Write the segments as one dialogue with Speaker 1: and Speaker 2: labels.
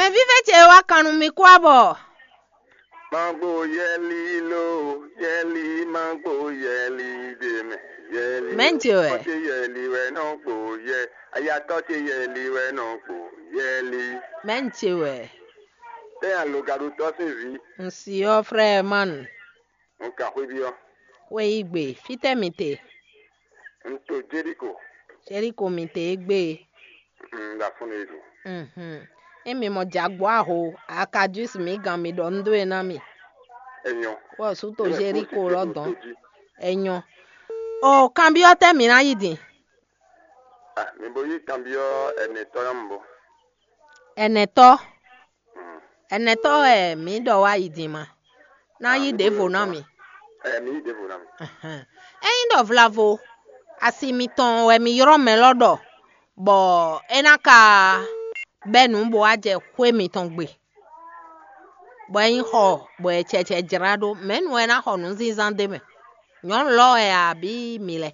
Speaker 1: vive chewa kanu mi kwabo.
Speaker 2: Mango yeli lo, yeli mango yeli deme, yeli.
Speaker 1: Menchewe.
Speaker 2: Tote yeli we no go ye, aya tote yeli we no go yeli.
Speaker 1: Menchewe.
Speaker 2: Te an lo garu tote vi.
Speaker 1: Nsiyo frère man.
Speaker 2: Nka kwebio.
Speaker 1: We igbe. Fite mite.
Speaker 2: Nto Jericho.
Speaker 1: Jericho mite igbe.
Speaker 2: La funedu.
Speaker 1: Emi mo jagwa ho. Aka juice mi gan mi do ndo na mi.
Speaker 2: Enyo.
Speaker 1: Wo su to Jericho lodon. Enyo. Oh, cambio te mi na yidi.
Speaker 2: Ah, mi boyi cambio eneto yambo.
Speaker 1: Eneto. Eneto mi do wa yidi ma. Na yide vo na mi.
Speaker 2: Mi devo na mi.
Speaker 1: Eyin do vlavo. Asimiton we mi yoro me lodo. Bo enaka benu bo aje kwe mi ton gbe. Bo yin ho bo cheche jirado menu ena ho nu zizan de me. Nyon lo e abi mile.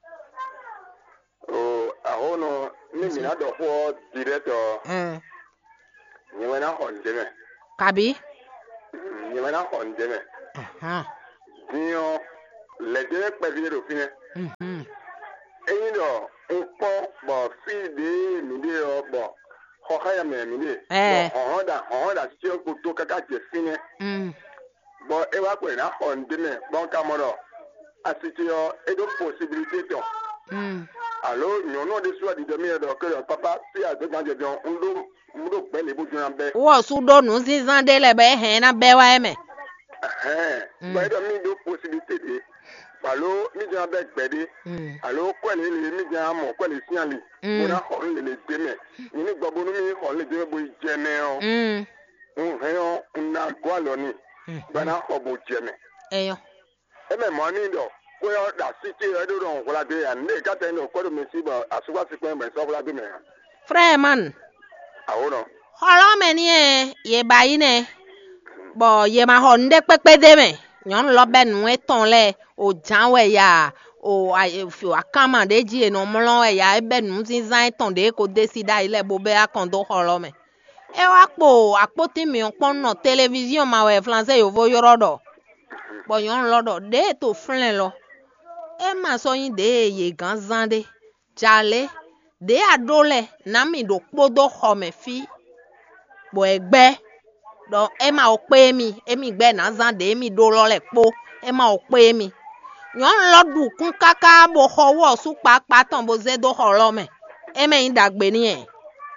Speaker 2: Oh, ahono ni mi na do ho director. Ni wena ho ndeme.
Speaker 1: Kabi?
Speaker 2: Ni wena ho ndeme. Dio le de pe vi ro fine. Eyin do npo bo fi de mi de o bo. Ho haya me mi de. Ho da ti o ko to kaka je fine. Bo e wa pe na ho ndeme bon kamoro. Asitio edo possibilité to. Alors, nous avons des choix de demi que papa, si à deux ans de bien, on doit bien les bouts d'un bé.
Speaker 1: Wo su do nu zizan de le be he na be wa eme.
Speaker 2: Bah, il y a deux possibilités de. Alors, mi d'un bé bédé. Alors, quoi les mi d'un mon quoi les signali. On a on les démé. Ni ni gbabo mi on les démé boy jémé. On a quoi l'oni. Bana ko bo jémé.
Speaker 1: Eyo.
Speaker 2: E me mo ni do. Ko da cité edo don ko la de ya ne ka ten ko do mesi ba asuba si pe me so ko la de me.
Speaker 1: Frère man.
Speaker 2: Awono.
Speaker 1: Holo me ni ye bayi ne. Bo ye ma ho nde pepe de me. Nyon lo benu eton le o jan we ya o fi akama de ji e no mlon we ya e benu zizan eton de ko decida ile bo be akondo holo me. E wa po apoti mi on pon no television ma we français yo vo yorodo. Bo yon lodo de to flen lo. E ma so yin de ye gan zande. Jale de adole na mi do podo ho me fi. Bo egbe do e ma o pe mi emi gbe na zande emi do lo le po e ma o pe mi. Yon lodu kun kaka bo ho wo su pa tan bo ze do ho lo me. E me yin dagbe ni e.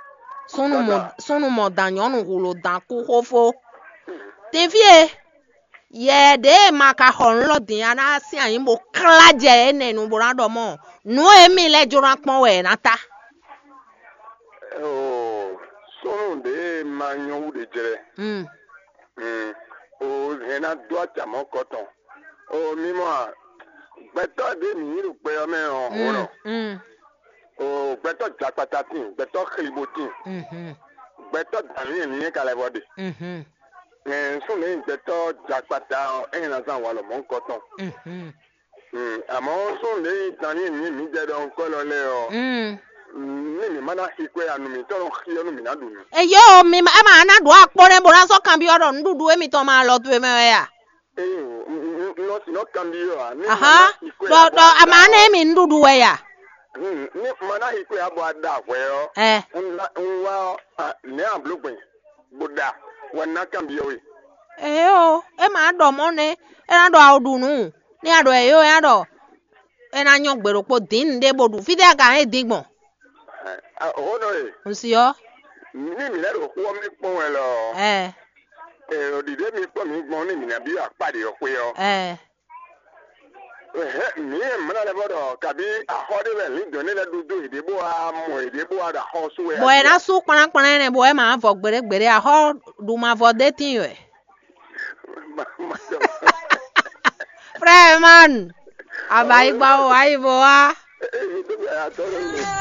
Speaker 1: Sunu mo dan yon hulo dan ku hofo. Devie ye de maka hon lo din ana si ayin bo klaje enenu bo rando mo no emi le joran pon we nata.
Speaker 2: Oh, so de manyo de jere. O hena do atamo koton. O mi mo beto de mi ru pe o me on. O beto japatatin, beto khlibotin. Beto dani ni kala bode. So le beto japata en na zan wa lo mon koton. Àmọ́ so le dani ni mi je don ko lo le o. Ni mana hikwe anu mi to khi anu mi na du.
Speaker 1: Eyo mi ma na do apore bo ran so kan bi oro ndudu emi to ma lo tu e me ya.
Speaker 2: No si no cambio ani.
Speaker 1: Do amana emi ndudu we ya.
Speaker 2: Ni mana hikwe abo ada we o. Nwa ne amblugbe. Boda wana cambio we.
Speaker 1: Eyo e ma do mo ne e na do audunu. Ni ado eyo e ado. E na nyon gbero po din de bodu fi de ga e digbon.
Speaker 2: Ono e.
Speaker 1: Nsiyo.
Speaker 2: Ni mi le ro ko mi pon we lo. Odide mi pon mi gbon ni mi na bi apade o pe o. Mi mana le bodo kabi ahode we li do ni le dudu idebo amo idebo ada ho so we.
Speaker 1: Bo e na su paran ne bo e ma vo gbere aho du ma vo de tin we. Frère man. Abai gba o ai bo wa.